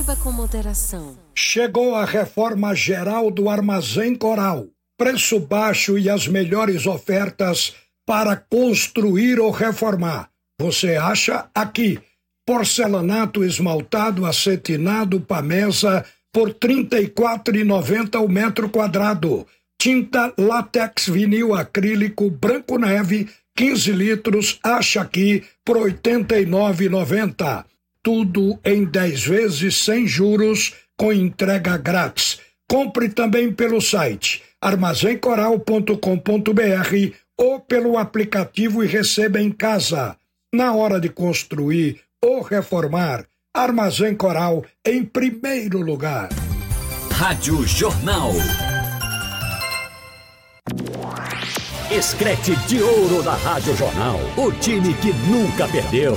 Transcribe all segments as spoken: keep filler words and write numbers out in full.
Beba com moderação. Chegou a reforma geral do Armazém Coral. Preço baixo e as melhores ofertas para construir ou reformar. Você acha aqui. Porcelanato esmaltado acetinado Pamesa por trinta e quatro reais e noventa centavos o metro quadrado. Tinta látex vinil acrílico Branco Neve, quinze litros, acha aqui por oitenta e nove reais e noventa centavos. Tudo em dez vezes sem juros, com entrega grátis. Compre também pelo site armazém coral ponto com ponto br ou pelo aplicativo e receba em casa. Na hora de construir ou reformar, Armazém Coral em primeiro lugar. Rádio Jornal. Escrete de ouro da Rádio Jornal. O time que nunca perdeu.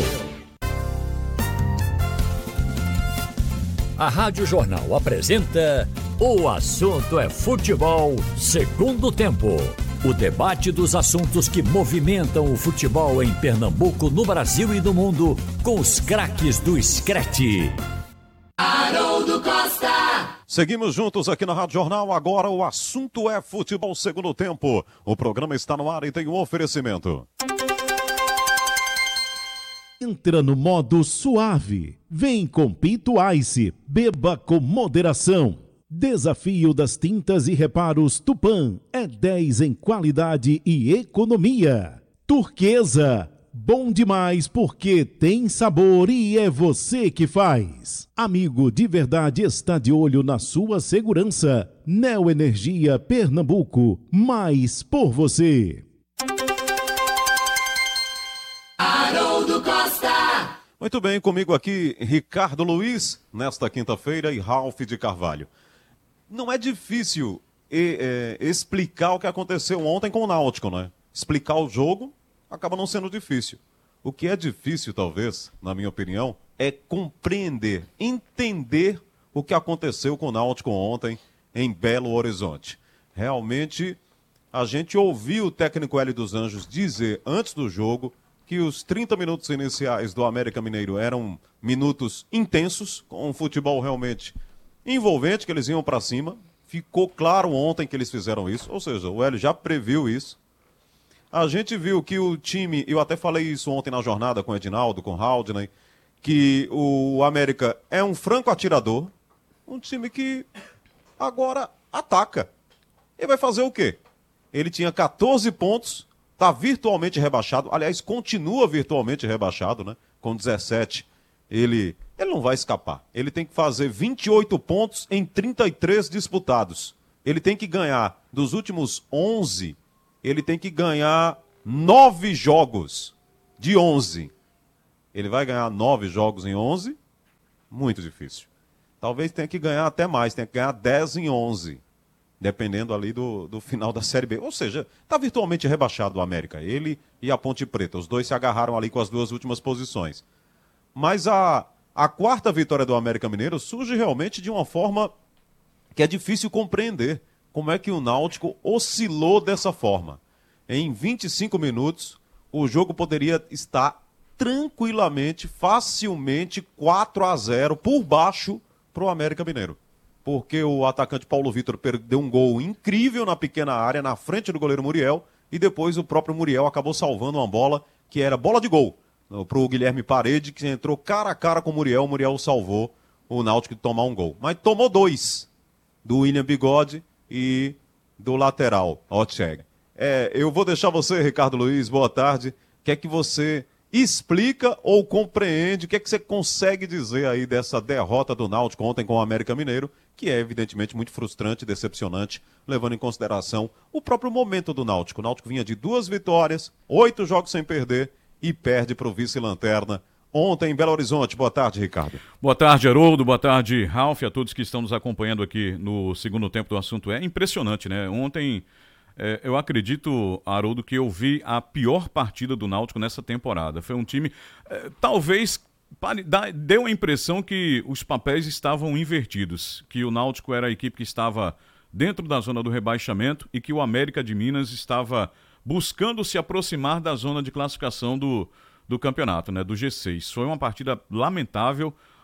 A Rádio Jornal apresenta O Assunto é Futebol, segundo tempo. O debate dos assuntos que movimentam o futebol em Pernambuco, no Brasil e no mundo, com os craques do Screte. Haroldo Costa. Seguimos juntos aqui na Rádio Jornal. Agora o assunto é futebol, segundo tempo. O programa está no ar e tem um oferecimento. Entra no modo suave. Vem com Pinto Ice. Beba com moderação. Desafio das tintas e reparos Tupã é dez em qualidade e economia. Turquesa, bom demais porque tem sabor e é você que faz. Amigo de verdade está de olho na sua segurança. Neo Energia Pernambuco, mais por você. Haroldo Costa. Muito bem, comigo aqui Ricardo Luiz, nesta quinta-feira, e Ralf de Carvalho. Não é difícil é, é, explicar o que aconteceu ontem com o Náutico, né? Explicar o jogo acaba não sendo difícil. O que é difícil, talvez, na minha opinião, é compreender, entender o que aconteceu com o Náutico ontem em Belo Horizonte. Realmente, a gente ouviu o técnico Hélio dos Anjos dizer antes do jogo que os trinta minutos iniciais do América Mineiro eram minutos intensos, com um futebol realmente envolvente, que eles iam para cima. Ficou claro ontem que eles fizeram isso, ou seja, o Hélio já previu isso. A gente viu que o time, eu até falei isso ontem na jornada com o Edinaldo, com o Haldney, que o América é um franco atirador, um time que agora ataca. Ele vai fazer o quê? Ele tinha catorze pontos, está virtualmente rebaixado, aliás, continua virtualmente rebaixado, né? Com dezessete, ele... Ele não vai escapar. Ele tem que fazer vinte e oito pontos em trinta e três disputados. Ele tem que ganhar, dos últimos onze, ele tem que ganhar nove jogos de onze. Ele vai ganhar nove jogos em onze? Muito difícil. Talvez tenha que ganhar até mais, tenha que ganhar dez em onze, dependendo ali do, do final da Série B. Ou seja, está virtualmente rebaixado o América. Ele e a Ponte Preta. Os dois se agarraram ali com as duas últimas posições. Mas a... A quarta vitória do América Mineiro surge realmente de uma forma que é difícil compreender. Como é que o Náutico oscilou dessa forma? Em vinte e cinco minutos, o jogo poderia estar tranquilamente, facilmente quatro a zero por baixo para o América Mineiro. Porque o atacante Paulo Vitor perdeu um gol incrível na pequena área, na frente do goleiro Muriel, e depois o próprio Muriel acabou salvando uma bola que era bola de gol para o Guilherme Parede, que entrou cara a cara com o Muriel. O Muriel salvou o Náutico de tomar um gol. Mas tomou dois, do William Bigode e do lateral, Otcheg. É, eu vou deixar você, Ricardo Luiz, boa tarde. O que é que você explica ou compreende, o que é que você consegue dizer aí dessa derrota do Náutico ontem com o América Mineiro, que é evidentemente muito frustrante e decepcionante, levando em consideração o próprio momento do Náutico. O Náutico vinha de duas vitórias, oito jogos sem perder, e perde para o vice-lanterna ontem em Belo Horizonte. Boa tarde, Ricardo. Boa tarde, Haroldo. Boa tarde, Ralf, a todos que estão nos acompanhando aqui no segundo tempo do assunto. É impressionante, né? Ontem, é, eu acredito, Haroldo, que eu vi a pior partida do Náutico nessa temporada. Foi um time, é, talvez, pare, dá, deu a impressão que os papéis estavam invertidos, que o Náutico era a equipe que estava dentro da zona do rebaixamento e que o América de Minas estava buscando se aproximar da zona de classificação do, do campeonato, né, do G seis. Foi uma partida lamentável,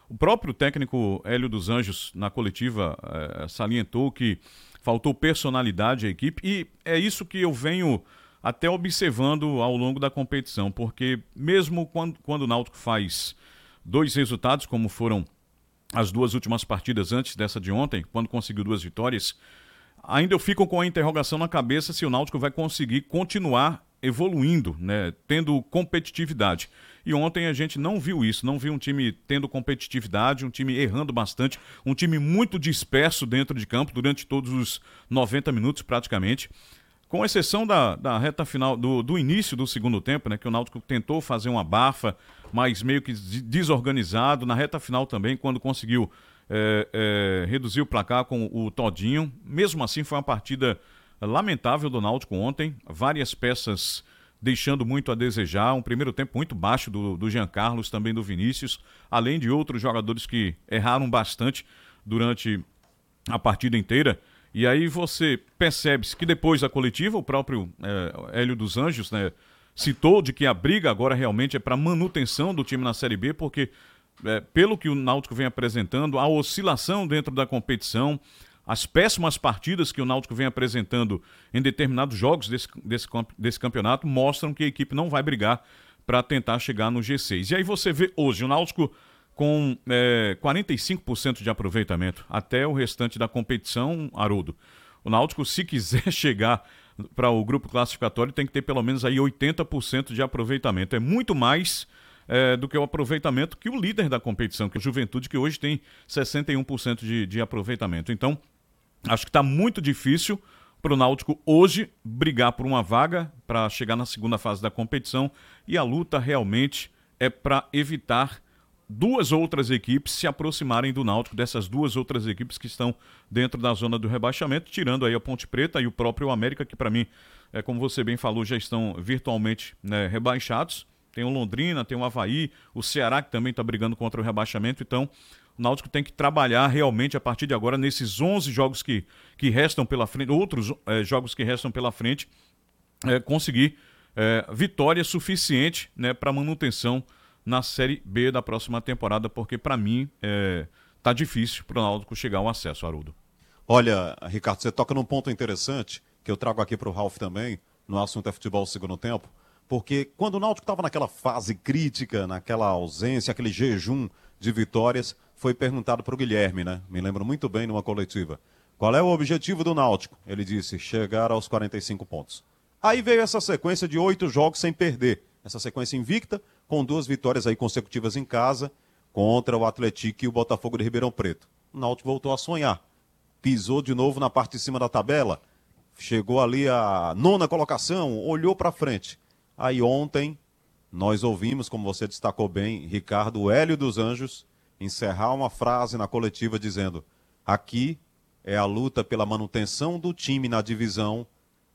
O próprio técnico Hélio dos Anjos, na coletiva, eh, salientou que faltou personalidade à equipe, e é isso que eu venho até observando ao longo da competição, porque mesmo quando, quando o Náutico faz dois resultados, como foram as duas últimas partidas antes dessa de ontem, quando conseguiu duas vitórias, ainda eu fico com a interrogação na cabeça se o Náutico vai conseguir continuar evoluindo, né, tendo competitividade. E ontem a gente não viu isso, não viu um time tendo competitividade, um time errando bastante, um time muito disperso dentro de campo durante todos os noventa minutos praticamente, com exceção da, da reta final, do, do início do segundo tempo, né, que o Náutico tentou fazer uma bafa, mas meio que desorganizado, na reta final também, quando conseguiu é, é, reduzir o placar com o Todinho. Mesmo assim foi uma partida lamentável do Náutico ontem, várias peças deixando muito a desejar, um primeiro tempo muito baixo do, do Jean Carlos, também do Vinícius, além de outros jogadores que erraram bastante durante a partida inteira. E aí você percebe que depois da coletiva, o próprio é, Hélio dos Anjos, né, citou de que a briga agora realmente é para manutenção do time na Série B, porque é, pelo que o Náutico vem apresentando, a oscilação dentro da competição, as péssimas partidas que o Náutico vem apresentando em determinados jogos desse, desse, desse campeonato mostram que a equipe não vai brigar para tentar chegar no G seis. E aí você vê hoje o Náutico com é, quarenta e cinco por cento de aproveitamento até o restante da competição, Haroldo. O Náutico, se quiser chegar para o grupo classificatório, tem que ter pelo menos aí oitenta por cento de aproveitamento. É muito mais é, do que o aproveitamento que o líder da competição, que é o Juventude, que hoje tem sessenta e um por cento de, de aproveitamento. Então, acho que está muito difícil para o Náutico hoje brigar por uma vaga para chegar na segunda fase da competição, e a luta realmente é para evitar duas outras equipes se aproximarem do Náutico, dessas duas outras equipes que estão dentro da zona do rebaixamento, tirando aí a Ponte Preta e o próprio América, que para mim, é, como você bem falou, já estão virtualmente, né, rebaixados. Tem o Londrina, tem o Avaí, o Ceará, que também está brigando contra o rebaixamento. Então, o Náutico tem que trabalhar realmente a partir de agora nesses onze jogos que, que restam pela frente, outros é, jogos que restam pela frente, é, conseguir é, vitória suficiente, né, para manutenção na Série B da próxima temporada, porque para mim é, tá difícil para o Náutico chegar ao acesso, Haroldo. Olha, Ricardo, você toca num ponto interessante, que eu trago aqui para o Ralf também, no assunto é futebol segundo tempo, porque quando o Náutico estava naquela fase crítica, naquela ausência, aquele jejum de vitórias, foi perguntado para o Guilherme, né? Me lembro muito bem numa coletiva. Qual é o objetivo do Náutico? Ele disse, chegar aos quarenta e cinco pontos. Aí veio essa sequência de oito jogos sem perder, essa sequência invicta, com duas vitórias aí consecutivas em casa, contra o Atlético e o Botafogo de Ribeirão Preto. O Náutico voltou a sonhar, pisou de novo na parte de cima da tabela, chegou ali a nona colocação, olhou para frente. Aí ontem, nós ouvimos, como você destacou bem, Ricardo, o Hélio dos Anjos, encerrar uma frase na coletiva dizendo, aqui é a luta pela manutenção do time na divisão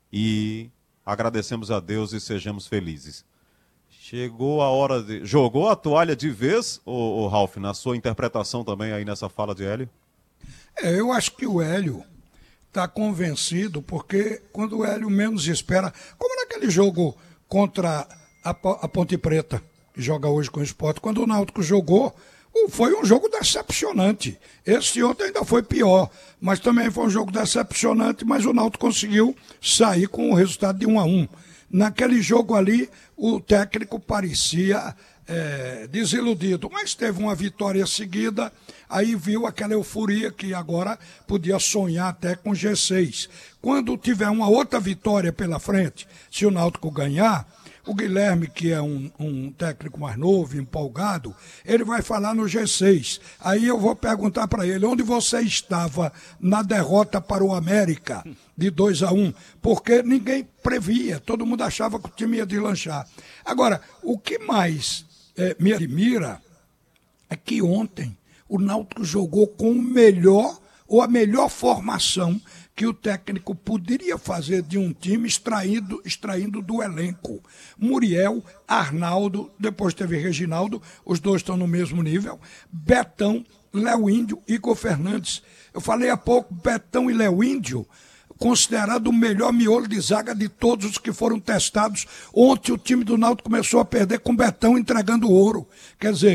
e agradecemos a Deus e sejamos felizes. Chegou a hora de... Jogou a toalha de vez, ô, ô Ralf, na sua interpretação também aí nessa fala de Hélio? É, eu acho que o Hélio está convencido, porque quando o Hélio menos espera, como naquele jogo contra a, a Ponte Preta, que joga hoje com o Sport, quando o Náutico jogou, foi um jogo decepcionante. Esse ontem ainda foi pior, mas também foi um jogo decepcionante, mas o Náutico conseguiu sair com o resultado de um a um. Naquele jogo ali, o técnico parecia é, desiludido, mas teve uma vitória seguida, aí viu aquela euforia que agora podia sonhar até com G seis. Quando tiver uma outra vitória pela frente, se o Náutico ganhar, o Guilherme, que é um, um técnico mais novo, empolgado, ele vai falar no G seis. Aí eu vou perguntar para ele, onde você estava na derrota para o América de dois a um? Porque ninguém previa, todo mundo achava que o time ia deslanchar. Agora, o que mais é, me admira é que ontem o Náutico jogou com o melhor, ou a melhor formação que o técnico poderia fazer de um time extraído, extraindo do elenco. Muriel, Arnaldo, depois teve Reginaldo, os dois estão no mesmo nível, Betão, Léo Índio e Igor Fernandes. Eu falei há pouco, Betão e Léo Índio, considerado o melhor miolo de zaga de todos os que foram testados. Ontem o time do Náutico começou a perder com Betão entregando ouro. Quer dizer,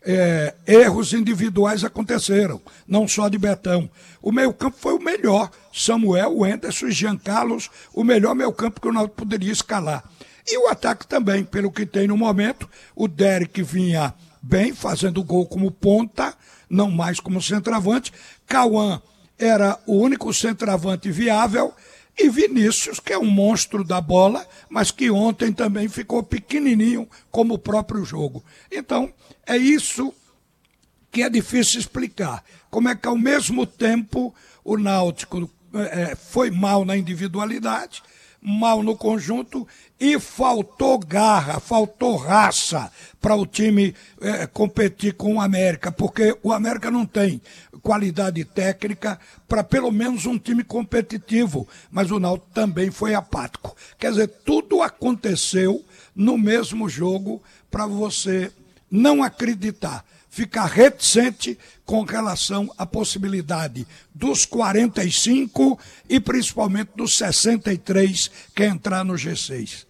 é, erros individuais aconteceram, não só de Betão. O meio-campo foi o melhor. Samuel, o Henderson e Jean Carlos, o melhor meio-campo que o Náutico poderia escalar. E o ataque também, pelo que tem no momento, o Derek vinha bem, fazendo gol como ponta, não mais como centroavante. Cauã era o único centroavante viável. E Vinícius, que é um monstro da bola, mas que ontem também ficou pequenininho, como o próprio jogo. Então, é isso que é difícil explicar. Como é que, ao mesmo tempo, o Náutico é, foi mal na individualidade, mal no conjunto, e faltou garra, faltou raça para o time é, competir com o América, porque o América não tem qualidade técnica para pelo menos um time competitivo, mas o Náutico também foi apático. Quer dizer, tudo aconteceu no mesmo jogo para você não acreditar, ficar reticente com relação à possibilidade dos quarenta e cinco e principalmente dos sessenta e três que entrar no G seis.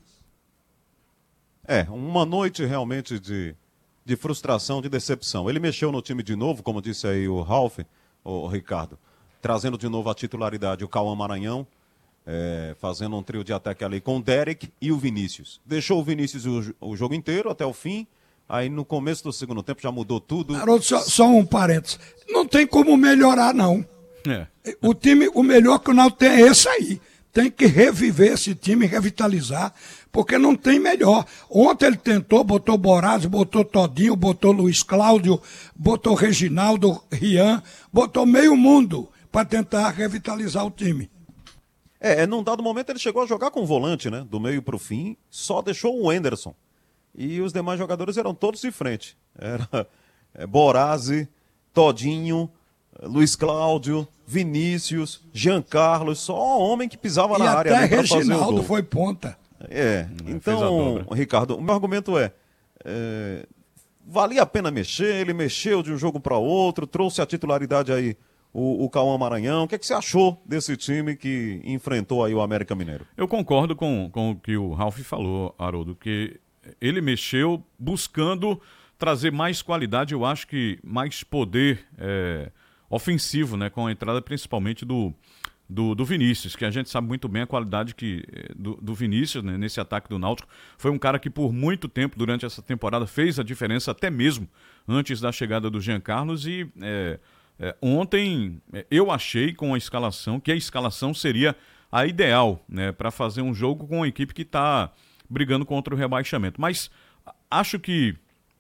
É, uma noite realmente de, de frustração, de decepção. Ele mexeu no time de novo, como disse aí o Ralf, o Ricardo, trazendo de novo a titularidade o Cauã Maranhão, é, fazendo um trio de ataque ali com o Derek e o Vinícius. Deixou o Vinícius o, o jogo inteiro até o fim. Aí no começo do segundo tempo já mudou tudo. Haroldo, só, só um parênteses. Não tem como melhorar, não. É. O time, o melhor que o Náutico tem é esse aí. Tem que reviver esse time, revitalizar, porque não tem melhor. Ontem ele tentou, botou Boraz, botou Todinho, botou Luiz Cláudio, botou Reginaldo, Rian, botou meio mundo para tentar revitalizar o time. É, num dado momento ele chegou a jogar com o volante, né? Do meio pro fim, só deixou o Henderson. E os demais jogadores eram todos de frente. Era é, Borazzi, Todinho, Luiz Cláudio, Vinícius, Jean Carlos, só homem que pisava e na área para fazer o Reginaldo gol. foi ponta. É, então, Ricardo, o meu argumento é, é, valia a pena mexer, ele mexeu de um jogo para outro, trouxe a titularidade aí o, o Cauã Maranhão. O que, é que você achou desse time que enfrentou aí o América Mineiro? Eu concordo com, com o que o Ralf falou, Haroldo, que ele mexeu buscando trazer mais qualidade, eu acho que mais poder é, ofensivo, né, com a entrada principalmente do, do, do Vinícius, que a gente sabe muito bem a qualidade que, do, do Vinícius, né, nesse ataque do Náutico. Foi um cara que por muito tempo durante essa temporada fez a diferença, até mesmo antes da chegada do Jean Carlos, e é, é, ontem eu achei com a escalação que a escalação seria a ideal, né, para fazer um jogo com uma equipe que está brigando contra o rebaixamento. Mas acho que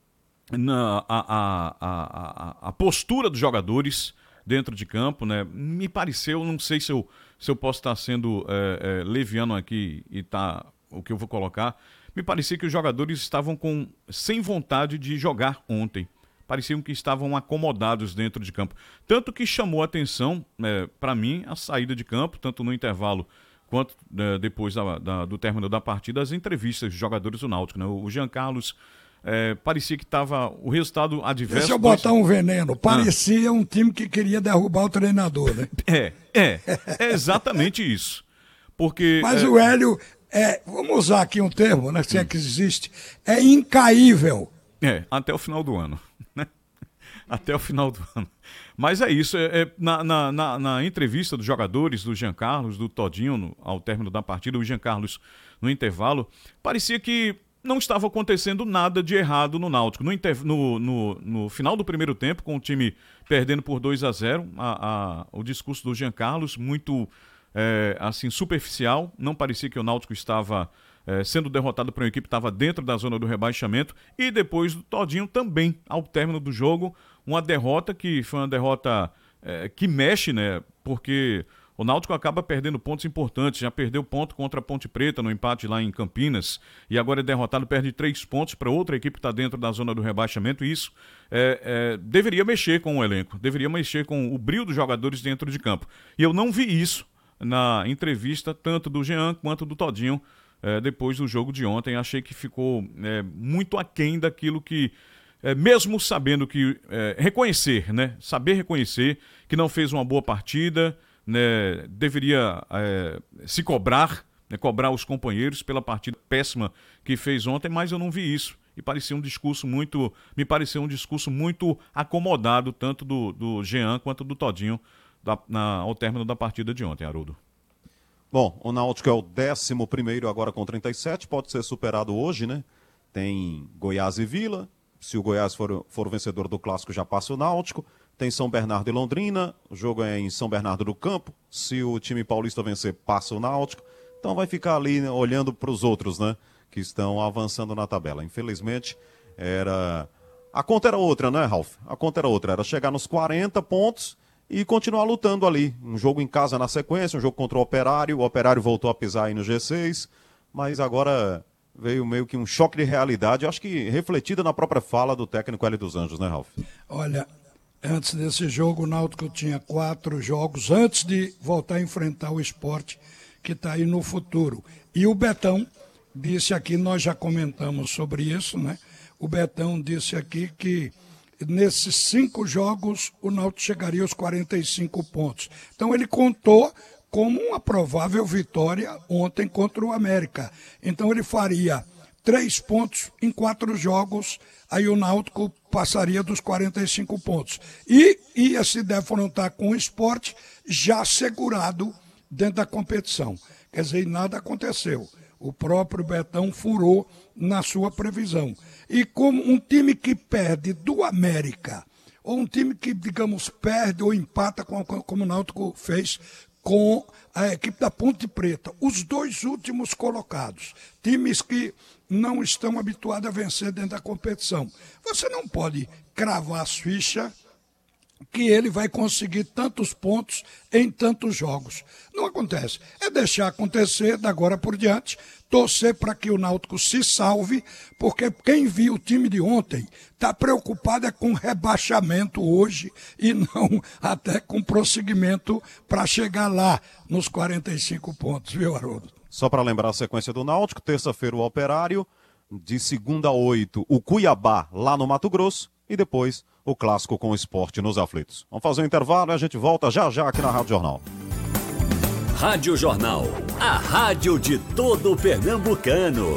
na, a, a, a, a postura dos jogadores dentro de campo, né, me pareceu, não sei se eu, se eu posso estar sendo é, é, leviano aqui e tá o que eu vou colocar, me parecia que os jogadores estavam com, sem vontade de jogar ontem. Pareciam que estavam acomodados dentro de campo. Tanto que chamou a atenção, é, para mim, a saída de campo, tanto no intervalo quanto é, depois da, da, do término da partida, as entrevistas dos jogadores do Náutico, né? O Jean Carlos é, parecia que estava o resultado adverso. Deixa eu botar um veneno. Parecia ah. um time que queria derrubar o treinador, né? É, é, é exatamente isso. Porque, Mas é... o Hélio, é, vamos usar aqui um termo, né, se é que existe, é incaível. É, até o final do ano, né? Até o final do ano. Mas é isso, é, é, na, na, na, na entrevista dos jogadores, do Jean Carlos, do Todinho, no, ao término da partida, o Jean Carlos no intervalo, parecia que não estava acontecendo nada de errado no Náutico. No, inter, no, no, no final do primeiro tempo, com o time perdendo por dois a zero, a, a, o discurso do Jean Carlos muito é, assim, superficial, não parecia que o Náutico estava é, sendo derrotado por uma equipe que estava dentro da zona do rebaixamento, e depois do Todinho também, ao término do jogo, uma derrota que foi uma derrota é, que mexe, né? Porque o Náutico acaba perdendo pontos importantes. Já perdeu ponto contra a Ponte Preta no empate lá em Campinas, e agora é derrotado, perde três pontos para outra equipe que está dentro da zona do rebaixamento. E isso é, é, deveria mexer com o elenco, deveria mexer com o brio dos jogadores dentro de campo. E eu não vi isso na entrevista tanto do Jean quanto do Todinho é, depois do jogo de ontem. Achei que ficou é, muito aquém daquilo que É, mesmo sabendo que, é, reconhecer, né? Saber reconhecer que não fez uma boa partida, né? Deveria é, se cobrar, né? Cobrar os companheiros pela partida péssima que fez ontem, mas eu não vi isso. e parecia um discurso muito, me pareceu um discurso muito acomodado, tanto do, do Jean quanto do Todinho, da, na, ao término da partida de ontem, Haroldo. Bom, o Náutico é o décimo primeiro agora com trinta e sete, pode ser superado hoje, né? Tem Goiás e Vila, se o Goiás for, for o vencedor do Clássico já passa o Náutico. Tem São Bernardo e Londrina, o jogo é em São Bernardo do Campo, se o time paulista vencer passa o Náutico. Então vai ficar ali, né, olhando para os outros, né? Que estão avançando na tabela. Infelizmente, era... a conta era outra, né, Ralf? A conta era outra, era chegar nos quarenta pontos e continuar lutando ali. Um jogo em casa na sequência, um jogo contra o Operário, o Operário voltou a pisar aí no G seis, mas agora veio meio que um choque de realidade, acho que refletida na própria fala do técnico Hélio dos Anjos, né, Ralf? Olha, antes desse jogo, o Náutico tinha quatro jogos, antes de voltar a enfrentar o Sport, que está aí no futuro. E o Betão disse aqui, nós já comentamos sobre isso, né? O Betão disse aqui que nesses cinco jogos o Náutico chegaria aos quarenta e cinco pontos. Então ele contou como uma provável vitória ontem contra o América. Então ele faria três pontos em quatro jogos, aí o Náutico passaria dos quarenta e cinco pontos. E ia se defrontar com o Sport já segurado dentro da competição. Quer dizer, nada aconteceu. O próprio Betão furou na sua previsão. E como um time que perde do América, ou um time que, digamos, perde ou empata, como, como o Náutico fez com a equipe da Ponte Preta, os dois últimos colocados, times que não estão habituados a vencer dentro da competição. Você não pode cravar as fichas que ele vai conseguir tantos pontos em tantos jogos. Não acontece. É deixar acontecer da agora por diante, torcer para que o Náutico se salve, porque quem viu o time de ontem está preocupado é com rebaixamento hoje e não até com prosseguimento para chegar lá nos quarenta e cinco pontos, viu, Haroldo? Só para lembrar a sequência do Náutico, terça-feira o Operário, de segunda a oito o Cuiabá lá no Mato Grosso e depois o Clássico com o Sport nos aflitos. Vamos fazer um intervalo e a gente volta já já aqui na Rádio Jornal. Rádio Jornal, a rádio de todo o pernambucano.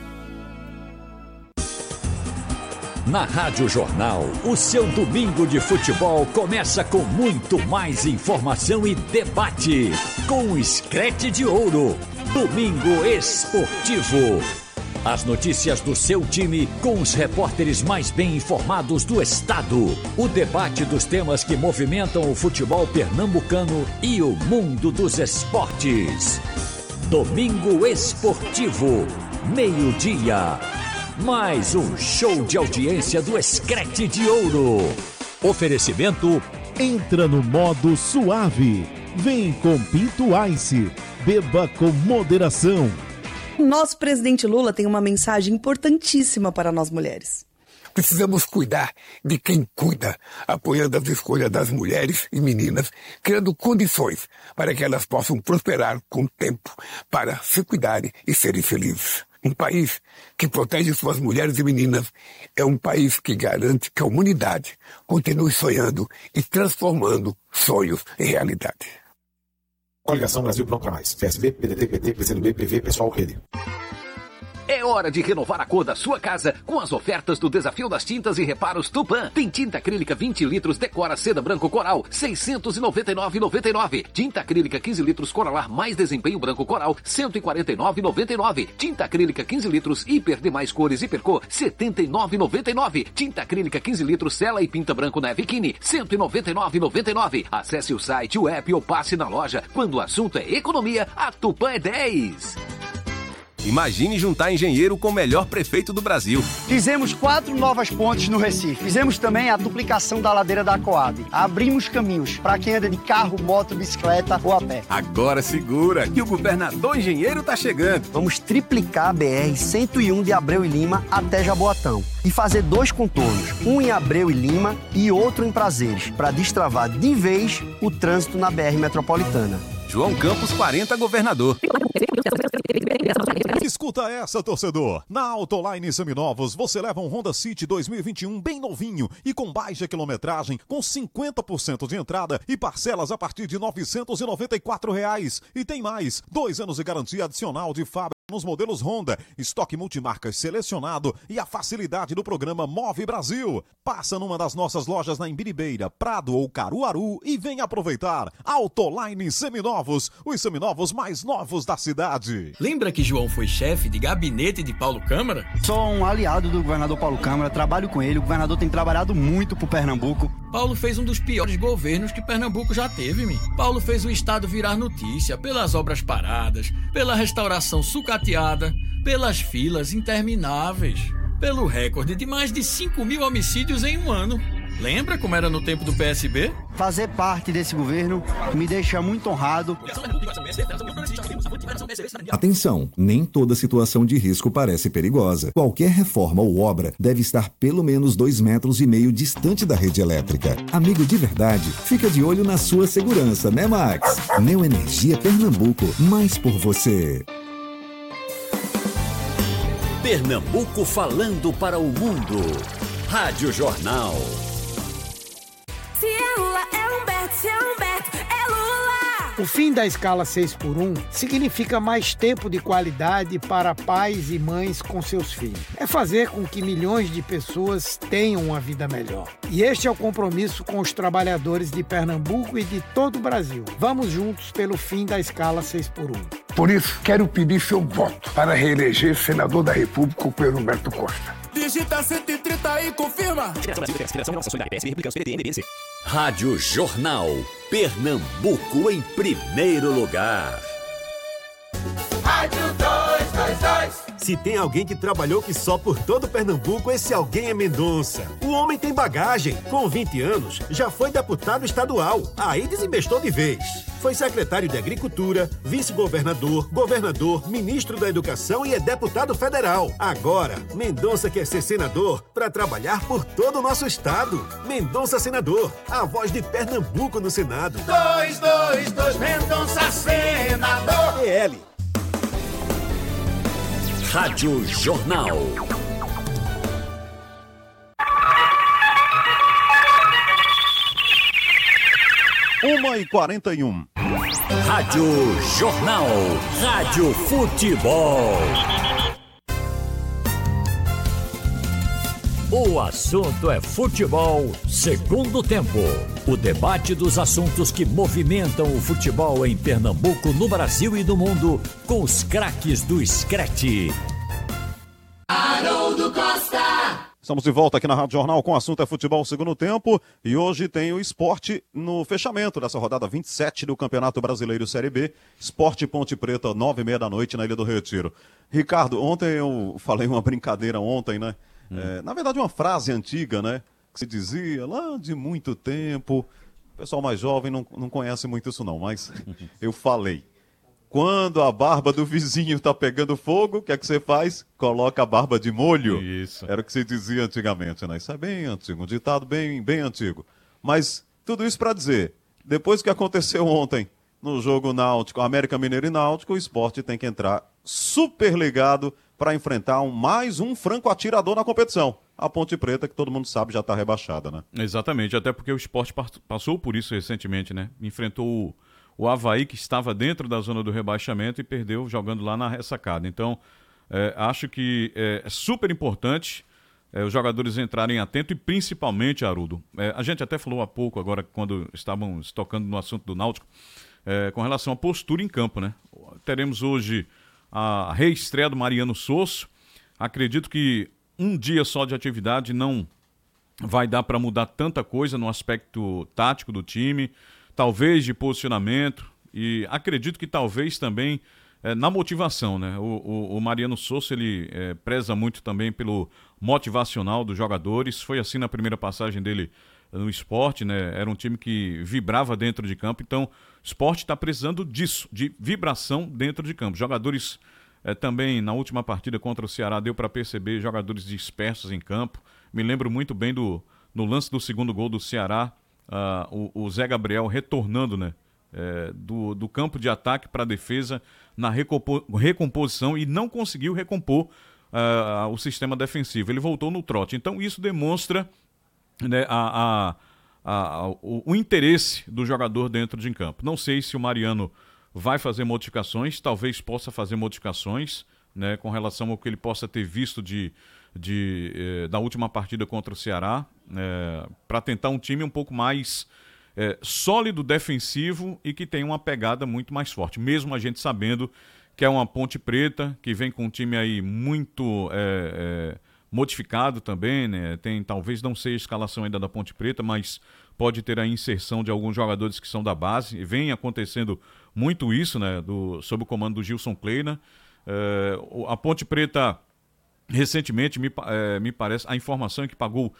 Na Rádio Jornal, o seu domingo de futebol começa com muito mais informação e debate. Com o Screte de Ouro, Domingo Esportivo. As notícias do seu time com os repórteres mais bem informados do estado. O debate dos temas que movimentam o futebol pernambucano e o mundo dos esportes. Domingo Esportivo, meio-dia. Mais um show de audiência do Screte de Ouro. Oferecimento: entra no modo suave. Vem com Pinto Ice. Beba com moderação. Nosso presidente Lula tem uma mensagem importantíssima para nós mulheres. Precisamos cuidar de quem cuida, apoiando as escolhas das mulheres e meninas, criando condições para que elas possam prosperar com o tempo, para se cuidarem e serem felizes. Um país que protege suas mulheres e meninas é um país que garante que a humanidade continue sonhando e transformando sonhos em realidade. Coligação Brasil Pronto para Mais. P S B, P D T, P T, P C do B, P V, Pessoal, Rede. É hora de renovar a cor da sua casa com as ofertas do Desafio das Tintas e Reparos Tupã. Tem tinta acrílica vinte litros Decora Seda Branco Coral, seiscentos e noventa e nove reais e noventa e nove centavos. Tinta acrílica quinze litros Coralar mais Desempenho Branco Coral, cento e quarenta e nove reais e noventa e nove centavos. Tinta acrílica quinze litros Hiper Demais Cores Hipercor, setenta e nove reais e noventa e nove centavos. Tinta acrílica quinze litros Sela e Pinta Branco Neve Kine, cento e noventa e nove reais e noventa e nove centavos. Acesse o site, o app ou passe na loja. Quando o assunto é economia, a Tupã é dez. Imagine juntar engenheiro com o melhor prefeito do Brasil. Fizemos quatro novas pontes no Recife. Fizemos também a duplicação da ladeira da Coab. Abrimos caminhos para quem anda de carro, moto, bicicleta ou a pé. Agora segura que o governador engenheiro tá chegando. Vamos triplicar a B R cento e um de Abreu e Lima até Jaboatão. E fazer dois contornos, um em Abreu e Lima e outro em Prazeres, para destravar de vez o trânsito na B R metropolitana. João Campos quarenta, governador. Escuta essa, torcedor. Na Autoline Seminovos, você leva um Honda City dois mil e vinte e um bem novinho e com baixa quilometragem, com cinquenta por cento de entrada e parcelas a partir de novecentos e noventa e quatro reais. E tem mais, dois anos de garantia adicional de fábrica. Nos modelos Honda, estoque multimarcas selecionado e a facilidade do programa Move Brasil. Passa numa das nossas lojas na Imbiribeira, Prado ou Caruaru e venha aproveitar. Autoline Seminovos, os seminovos mais novos da cidade. Lembra que João foi chefe de gabinete de Paulo Câmara? Sou um aliado do governador Paulo Câmara, trabalho com ele, o governador tem trabalhado muito por Pernambuco. Paulo fez um dos piores governos que Pernambuco já teve, mi. Paulo fez o estado virar notícia pelas obras paradas, pela restauração sucateada, pelas filas intermináveis, pelo recorde de mais de cinco mil homicídios em um ano. Lembra como era no tempo do P S B? Fazer parte desse governo me deixa muito honrado. Atenção, nem toda situação de risco parece perigosa. Qualquer reforma ou obra deve estar pelo menos dois metros e meio distante da rede elétrica. Amigo de verdade, fica de olho na sua segurança, né, Max? Neoenergia Pernambuco, mais por você. Pernambuco falando para o mundo. Rádio Jornal. Se é Lula, é Humberto, se é Humberto, é Lula! O fim da escala seis por um significa mais tempo de qualidade para pais e mães com seus filhos. É fazer com que milhões de pessoas tenham uma vida melhor. E este é o compromisso com os trabalhadores de Pernambuco e de todo o Brasil. Vamos juntos pelo fim da escala seis por um. Por isso, quero pedir seu voto para reeleger senador da República o Pedro Humberto Costa. Digita cento e trinta e confirma. Rádio Jornal. Pernambuco em primeiro lugar. Rádio dois dois dois. Se tem alguém que trabalhou que só por todo Pernambuco, esse alguém é Mendonça. O homem tem bagagem. Com vinte anos, já foi deputado estadual. Aí desinvestou de vez. Foi secretário de Agricultura, vice-governador, governador, ministro da Educação e é deputado federal. Agora, Mendonça quer ser senador para trabalhar por todo o nosso estado. Mendonça Senador, a voz de Pernambuco no Senado. dois dois dois, Mendonça Senador. P L. Rádio Jornal. uma e quarenta e um. Rádio Jornal. Rádio Futebol. O assunto é futebol, segundo tempo. O debate dos assuntos que movimentam o futebol em Pernambuco, no Brasil e no mundo, com os craques do Screte. Haroldo Costa. Estamos de volta aqui na Rádio Jornal com o assunto é futebol, segundo tempo. E hoje tem o esporte no fechamento dessa rodada vinte e sete do Campeonato Brasileiro Série B. Esporte Ponte Preta, nove e meia da noite na Ilha do Retiro. Ricardo, ontem eu falei uma brincadeira ontem, né? Hum. É, na verdade, uma frase antiga, né? Que se dizia lá de muito tempo. O pessoal mais jovem não, não conhece muito isso não, mas eu falei. Quando a barba do vizinho tá pegando fogo, o que é que você faz? Coloca a barba de molho. Isso. Era o que se dizia antigamente, né? Isso é bem antigo, um ditado bem, bem antigo. Mas tudo isso para dizer, depois que aconteceu ontem no jogo Náutico, América Mineiro e Náutico, o esporte tem que entrar super ligado para enfrentar um, mais um franco atirador na competição. A Ponte Preta, que todo mundo sabe, já está rebaixada, né? Exatamente, até porque o esporte passou por isso recentemente, né? Enfrentou o, o Avaí, que estava dentro da zona do rebaixamento e perdeu jogando lá na ressacada. Então, é, acho que é, é super importante é, os jogadores entrarem atentos e principalmente, Haroldo, é, a gente até falou há pouco agora, quando estávamos tocando no assunto do Náutico, é, com relação à postura em campo, né? Teremos hoje a reestreia do Mariano Sosso. Acredito que um dia só de atividade não vai dar para mudar tanta coisa no aspecto tático do time, talvez de posicionamento, e acredito que talvez também é, na motivação, né? O, o, o Mariano Sosso, ele é, preza muito também pelo motivacional dos jogadores. Foi assim na primeira passagem dele no esporte, né? Era um time que vibrava dentro de campo, então o esporte está precisando disso, de vibração dentro de campo. Jogadores é, também na última partida contra o Ceará deu para perceber jogadores dispersos em campo. Me lembro muito bem do no lance do segundo gol do Ceará, uh, o, o Zé Gabriel retornando, né? É, do, do campo de ataque para a defesa na recompo, recomposição e não conseguiu recompor uh, o sistema defensivo. Ele voltou no trote. Então isso demonstra, né, a, a, a, o, o interesse do jogador dentro de campo. Não sei se o Mariano vai fazer modificações, talvez possa fazer modificações né, com relação ao que ele possa ter visto de, de, eh, da última partida contra o Ceará, eh, para tentar um time um pouco mais eh, sólido, defensivo e que tem uma pegada muito mais forte, mesmo a gente sabendo que é uma Ponte Preta, que vem com um time aí muito eh, eh, modificado também, né? Tem, talvez não seja a escalação ainda da Ponte Preta, mas pode ter a inserção de alguns jogadores que são da base, e vem acontecendo muito isso, né, do, sob o comando do Gilson Kleina. É, a Ponte Preta, recentemente, me, é, me parece, a informação é que pagou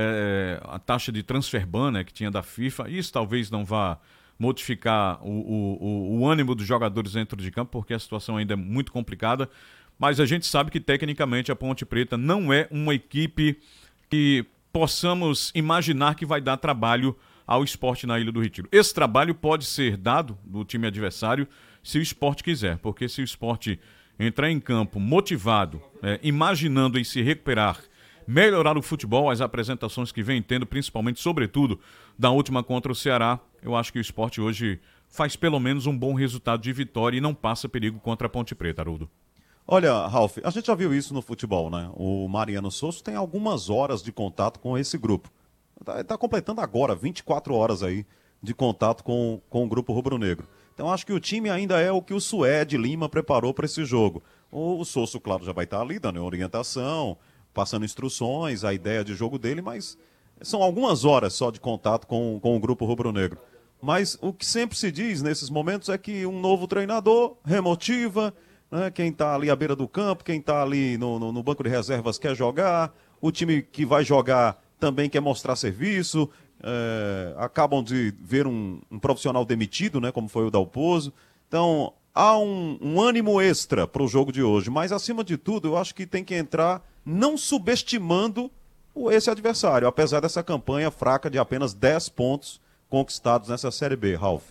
é, a taxa de transfer ban, né, que tinha da FIFA. Isso talvez não vá modificar o, o, o, o ânimo dos jogadores dentro de campo, porque a situação ainda é muito complicada, mas a gente sabe que tecnicamente a Ponte Preta não é uma equipe que possamos imaginar que vai dar trabalho ao Sport na Ilha do Retiro. Esse trabalho pode ser dado do time adversário se o Sport quiser, porque se o Sport entrar em campo motivado, é, imaginando em se recuperar, melhorar o futebol, as apresentações que vem tendo, principalmente, sobretudo, da última contra o Ceará, eu acho que o Sport hoje faz pelo menos um bom resultado de vitória e não passa perigo contra a Ponte Preta, Haroldo. Olha, Ralf, a gente já viu isso no futebol, né? O Mariano Sosso tem algumas horas de contato com esse grupo. Está tá completando agora vinte e quatro horas aí de contato com, com o grupo rubro-negro. Então acho que o time ainda é o que o Suede Lima preparou para esse jogo. O, o Sosso, claro, já vai estar ali dando orientação, passando instruções, a ideia de jogo dele, mas são algumas horas só de contato com, com o grupo rubro-negro. Mas o que sempre se diz nesses momentos é que um novo treinador remotiva, né, quem está ali à beira do campo, quem está ali no, no, no banco de reservas quer jogar, o time que vai jogar também quer mostrar serviço, é, acabam de ver um, um profissional demitido, né, como foi o Dalpozo. Então, há um, um ânimo extra para o jogo de hoje, mas acima de tudo, eu acho que tem que entrar não subestimando o, esse adversário, apesar dessa campanha fraca de apenas dez pontos conquistados nessa Série B, Ralf.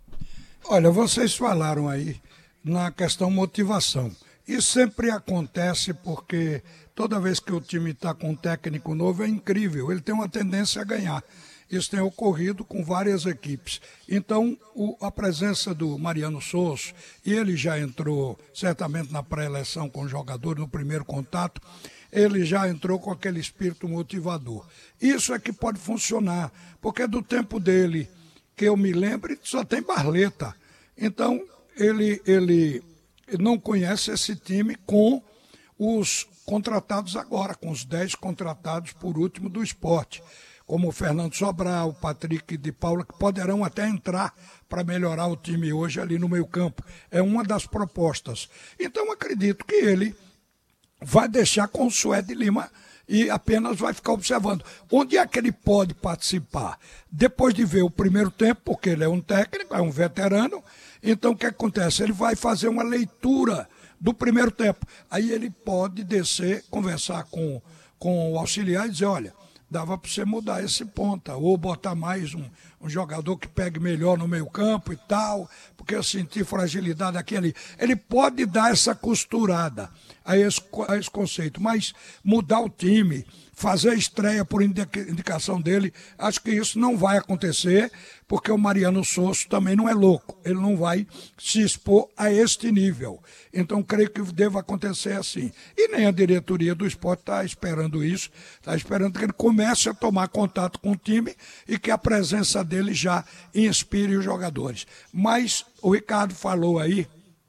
Olha, vocês falaram aí na questão motivação. Isso sempre acontece porque toda vez que o time está com um técnico novo é incrível, ele tem uma tendência a ganhar. Isso tem ocorrido com várias equipes. Então, o, a presença do Mariano Sosso, e ele já entrou certamente na pré-eleição com o jogador no primeiro contato, ele já entrou com aquele espírito motivador. Isso é que pode funcionar, porque do tempo dele, que eu me lembre, só tem Barleta. Então, ele, ele não conhece esse time com os contratados agora, com os dez contratados por último do Sport, como o Fernando Sobral, o Patrick de Paula, que poderão até entrar para melhorar o time hoje ali no meio campo. É uma das propostas. Então, acredito que ele vai deixar com o Suede Lima e apenas vai ficar observando. Onde é que ele pode participar? Depois de ver o primeiro tempo, porque ele é um técnico, é um veterano, então o que acontece? Ele vai fazer uma leitura do primeiro tempo. Aí ele pode descer, conversar com, com o auxiliar e dizer, olha, dava para você mudar esse ponta, ou botar mais um, um jogador que pegue melhor no meio campo e tal, porque eu senti fragilidade aqui e ali. Ele pode dar essa costurada a esse, a esse conceito, mas mudar o time, fazer a estreia por indicação dele, acho que isso não vai acontecer, porque o Mariano Sosso também não é louco, ele não vai se expor a este nível. Então, creio que deva acontecer assim. E nem a diretoria do Sport está esperando isso, está esperando que ele comece a tomar contato com o time e que a presença dele já inspire os jogadores. Mas o Ricardo falou aí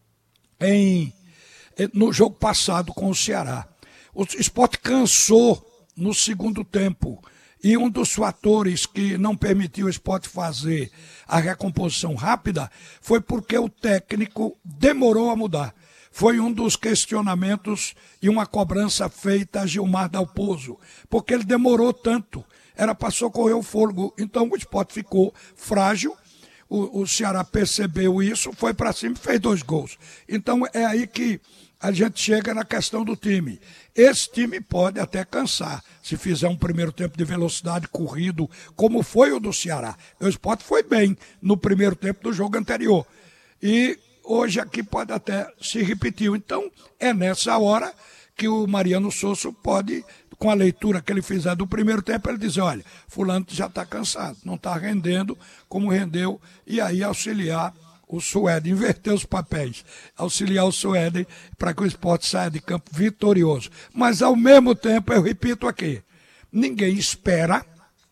em, no jogo passado com o Ceará. O Sport cansou no segundo tempo. E um dos fatores que não permitiu o Sport fazer a recomposição rápida foi porque o técnico demorou a mudar. Foi um dos questionamentos e uma cobrança feita a Gilmar Dalpozo, porque ele demorou tanto, era para socorrer o fôlego. Então o Sport ficou frágil, o, o Ceará percebeu isso, foi para cima e fez dois gols. Então é aí que a gente chega na questão do time. Esse time pode até cansar, se fizer um primeiro tempo de velocidade corrido, como foi o do Ceará. O Sport foi bem no primeiro tempo do jogo anterior. E hoje aqui pode até se repetir. Então, é nessa hora que o Mariano Sosso pode, com a leitura que ele fizer do primeiro tempo, ele dizer, olha, fulano já está cansado, não está rendendo como rendeu, e aí auxiliar o Sueden, inverter os papéis, auxiliar o Sueden para que o Sport saia de campo vitorioso. Mas, ao mesmo tempo, eu repito aqui, ninguém espera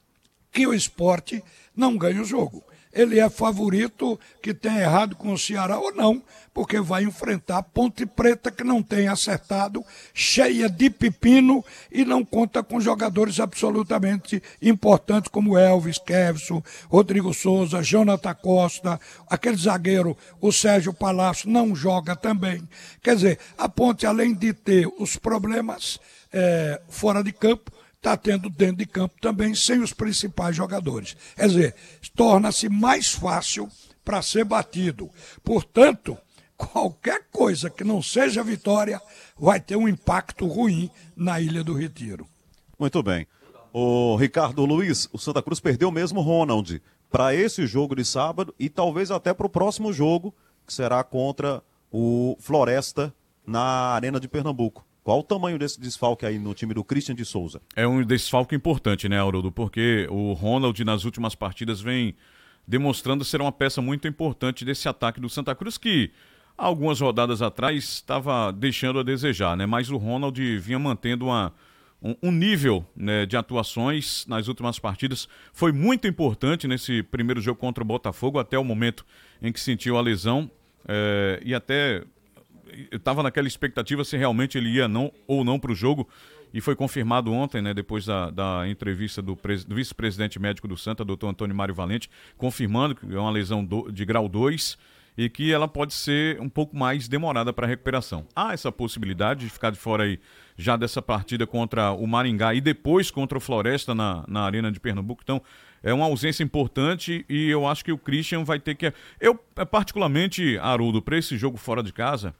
que o Sport não ganhe o jogo. Ele é favorito que tenha errado com o Ceará ou não, porque vai enfrentar a Ponte Preta, que não tem acertado, cheia de pepino e não conta com jogadores absolutamente importantes como Elvis, Kevson, Rodrigo Souza, Jonathan Costa, aquele zagueiro, o Sérgio Palácio, não joga também. Quer dizer, a Ponte, além de ter os problemas é, fora de campo, está tendo dentro de campo também sem os principais jogadores. Quer dizer, torna-se mais fácil para ser batido. Portanto, qualquer coisa que não seja vitória vai ter um impacto ruim na Ilha do Retiro. Muito bem. O Ricardo Luiz, o Santa Cruz perdeu mesmo o Ronald para esse jogo de sábado e talvez até para o próximo jogo, que será contra o Floresta na Arena de Pernambuco. Qual o tamanho desse desfalque aí no time do Christian de Souza? É um desfalque importante, né, Haroldo? Porque o Ronald nas últimas partidas vem demonstrando ser uma peça muito importante desse ataque do Santa Cruz, que algumas rodadas atrás estava deixando a desejar, né? Mas o Ronald vinha mantendo uma, um, um nível, né, de atuações nas últimas partidas. Foi muito importante nesse primeiro jogo contra o Botafogo, até o momento em que sentiu a lesão, é, e até... eu estava naquela expectativa se realmente ele ia não, ou não para o jogo, e foi confirmado ontem, né, depois da, da entrevista do, pres, do vice-presidente médico do Santa, doutor Antônio Mário Valente, confirmando que é uma lesão do, de grau dois e que ela pode ser um pouco mais demorada para a recuperação. Há essa possibilidade de ficar de fora aí já dessa partida contra o Maringá e depois contra o Floresta na, na Arena de Pernambuco. Então, é uma ausência importante e eu acho que o Christian vai ter que... Eu, particularmente, Haroldo, para esse jogo fora de casa...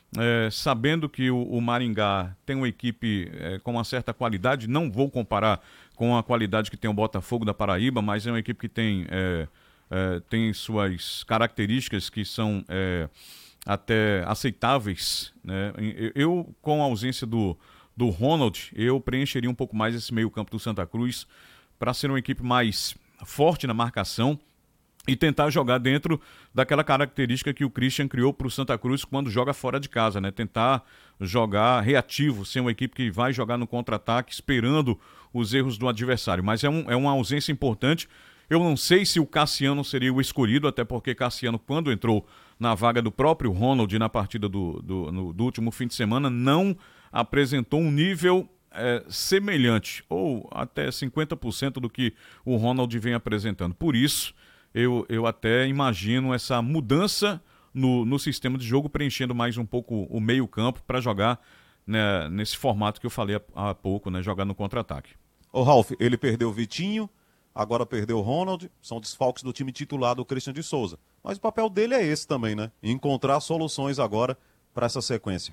É, sabendo que o, o Maringá tem uma equipe é, com uma certa qualidade, não vou comparar com a qualidade que tem o Botafogo da Paraíba, mas é uma equipe que tem, é, é, tem suas características que são é, até aceitáveis, né? Eu, com a ausência do, do Ronald, eu preencheria um pouco mais esse meio campo do Santa Cruz para ser uma equipe mais forte na marcação e tentar jogar dentro daquela característica que o Christian criou para o Santa Cruz quando joga fora de casa, né? Tentar jogar reativo, ser uma equipe que vai jogar no contra-ataque, esperando os erros do adversário. Mas é, um, é uma ausência importante. Eu não sei se o Cassiano seria o escolhido, até porque Cassiano, quando entrou na vaga do próprio Ronald na partida do, do, no, do último fim de semana, não apresentou um nível... É, semelhante, ou até cinquenta por cento do que o Ronald vem apresentando. Por isso, eu, eu até imagino essa mudança no, no sistema de jogo, preenchendo mais um pouco o meio campo para jogar, né, nesse formato que eu falei há, há pouco, né, jogar no contra-ataque. Ô Ralf, ele perdeu o Vitinho, agora perdeu o Ronald, são desfalques do time titular do Christian de Souza. Mas o papel dele é esse também, né? Encontrar soluções agora para essa sequência.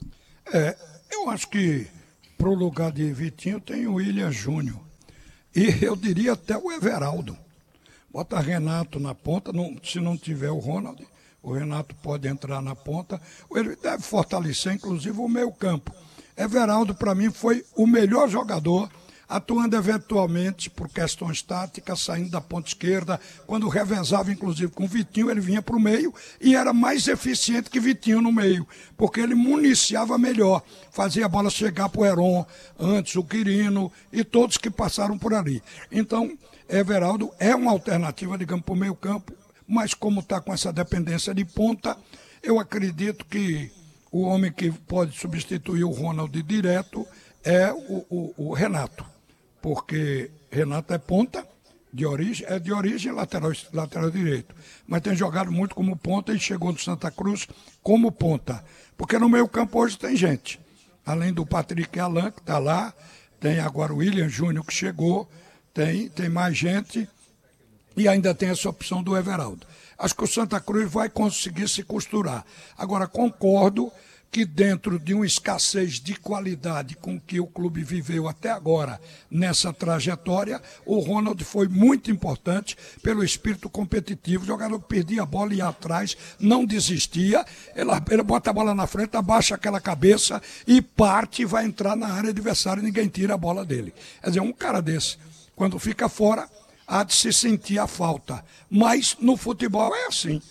É, eu acho que para o lugar de Vitinho tem o William Júnior. E eu diria até o Everaldo. Bota Renato na ponta, não, se não tiver o Ronald, o Renato pode entrar na ponta. Ele deve fortalecer, inclusive, o meio campo. Everaldo, para mim, foi o melhor jogador, atuando eventualmente por questões táticas, saindo da ponta esquerda. Quando revezava, inclusive, com o Vitinho, ele vinha para o meio e era mais eficiente que Vitinho no meio, porque ele municiava melhor, fazia a bola chegar para o Heron, antes o Quirino e todos que passaram por ali. Então, Everaldo é uma alternativa, digamos, para o meio campo, mas como está com essa dependência de ponta, eu acredito que o homem que pode substituir o Ronald direto é o, o, o Renato. Porque Renato é ponta, de origem, é de origem lateral, lateral direito. Mas tem jogado muito como ponta e chegou no Santa Cruz como ponta. Porque no meio campo hoje tem gente. Além do Patrick Alan, que está lá, tem agora o William Júnior que chegou, tem, tem mais gente e ainda tem essa opção do Everaldo. Acho que o Santa Cruz vai conseguir se costurar. Agora, concordo que dentro de uma escassez de qualidade com que o clube viveu até agora nessa trajetória, o Ronald foi muito importante pelo espírito competitivo. O jogador que perdia a bola, ia atrás, não desistia, ele, ele bota a bola na frente, abaixa aquela cabeça e parte e vai entrar na área adversária e ninguém tira a bola dele. Quer dizer, um cara desse, quando fica fora, há de se sentir a falta. Mas no futebol é assim.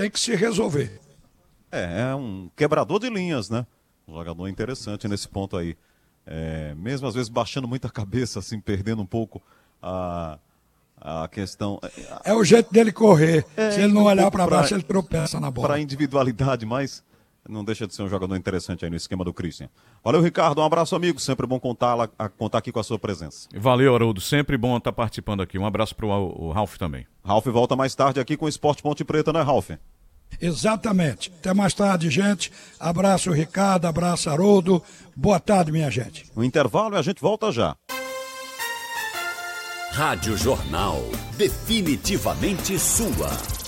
tem que se resolver. É, é um quebrador de linhas, né? Um jogador interessante nesse ponto aí. É, mesmo às vezes baixando muita cabeça, assim, perdendo um pouco a, a questão. É o jeito dele correr. É, Se ele não um olhar para pra- baixo, ele tropeça na bola. Para individualidade, mas não deixa de ser um jogador interessante aí no esquema do Christian. Valeu, Ricardo. Um abraço, amigo. Sempre bom contar, lá- a- contar aqui com a sua presença. Valeu, Haroldo. Sempre bom estar participando aqui. Um abraço para o Ralf também. Ralf volta mais tarde aqui com o Esporte Ponte Preta, né, Ralf? Exatamente. Até mais tarde, gente. Abraço, Ricardo. Abraço, Haroldo. Boa tarde, minha gente. Um intervalo e a gente volta já. Rádio Jornal. Definitivamente sua.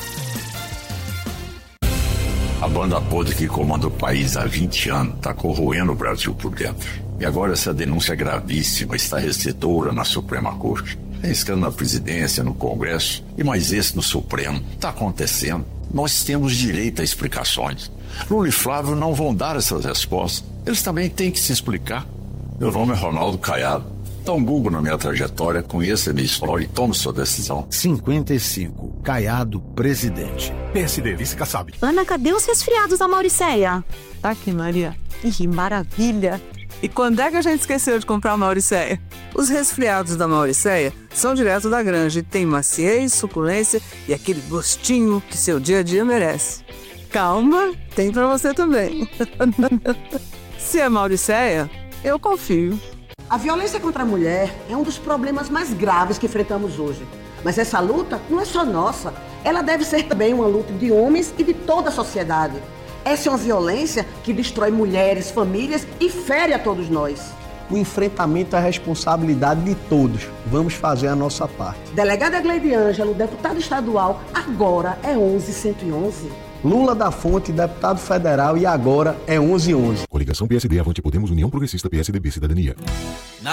A banda podre que comanda o país há vinte anos está corroendo o Brasil por dentro. E agora essa denúncia gravíssima está recebedora na Suprema Corte. É escândalo na presidência, no Congresso e mais esse no Supremo. Está acontecendo. Nós temos direito a explicações. Lula e Flávio não vão dar essas respostas. Eles também têm que se explicar. Meu nome é Ronaldo Caiado. Dá um Google na minha trajetória, conheça a minha história e tome sua decisão. cinquenta e cinco. Caiado, presidente. P S D, vice Kassab. Ana, cadê os resfriados da Mauricéia? Tá aqui, Maria. Ih, maravilha. E quando é que a gente esqueceu de comprar a Mauricéia? Os resfriados da Mauricéia são direto da granja e tem maciez, suculência e aquele gostinho que seu dia a dia merece. Calma, tem pra você também. Se é Mauricéia, eu confio. A violência contra a mulher é um dos problemas mais graves que enfrentamos hoje. Mas essa luta não é só nossa. Ela deve ser também uma luta de homens e de toda a sociedade. Essa é uma violência que destrói mulheres, famílias e fere a todos nós. O enfrentamento é a responsabilidade de todos. Vamos fazer a nossa parte. Delegada Gleide Ângelo, deputada estadual, agora é onze cento e onze. Lula da Fonte, deputado federal, e agora é onze onze. Coligação P S D, Avante Podemos, União Progressista, P S D B, Cidadania.